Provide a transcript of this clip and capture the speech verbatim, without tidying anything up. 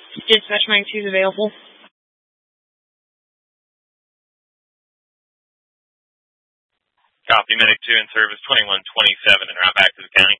Dispatch Mike two is available. Copy, Medic two in service twenty-one twenty-seven and route back to the county.